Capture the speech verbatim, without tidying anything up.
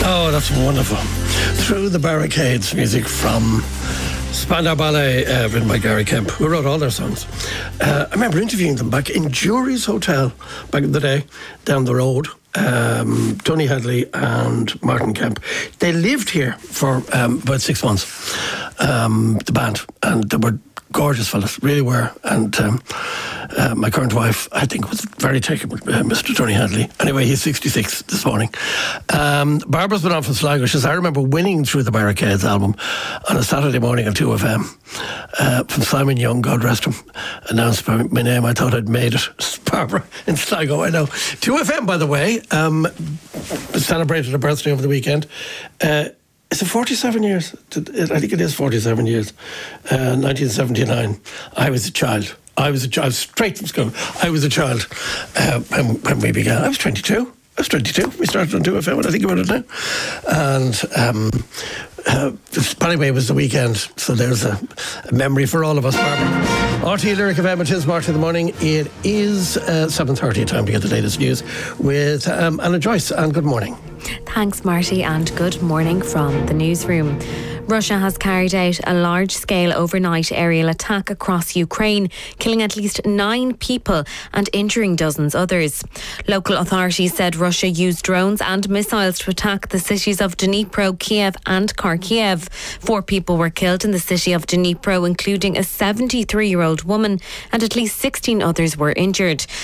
Oh, that's wonderful. Through the Barricades, music from Spandau Ballet, uh, written by Gary Kemp, who wrote all their songs. Uh, I remember interviewing them back in Jury's Hotel back in the day, down the road. Um, Tony Hadley and Martin Kemp. They lived here for um, about six months, um, the band, and they were gorgeous fellas, really were. And um, uh, my current wife, I think, was very taken with uh, Mister Tony Hadley. Anyway, he's sixty-six this morning. Um, Barbara's been on from Sligo. She says, I remember winning Through the Barricades album on a Saturday morning on two F M. Uh, from Simon Young, God rest him, announced my, my name. I thought I'd made it. Barbara in Sligo, I know. two F M, by the way, um, celebrated her birthday over the weekend. Uh, Is it forty-seven years? I think it is forty-seven years. Uh, nineteen seventy-nine. I was a child. I was a child, straight from school. I was a child uh, when, when we began. I was twenty-two. I was twenty-two. We started on two F M when I think about it now. And um, uh, anyway, it was the weekend, so there's a, a memory for all of us, Barbara. R T E Lyric of Emma, it is Marty in the morning. It is uh, seven thirty, time to get the latest news with um, Anna Joyce. And good morning. Thanks, Marty, and good morning from the newsroom. Russia has carried out a large-scale overnight aerial attack across Ukraine, killing at least nine people and injuring dozens others. Local authorities said Russia used drones and missiles to attack the cities of Dnipro, Kiev and Kharkiv. Four people were killed in the city of Dnipro, including a seventy-three-year-old woman, and at least sixteen others were injured.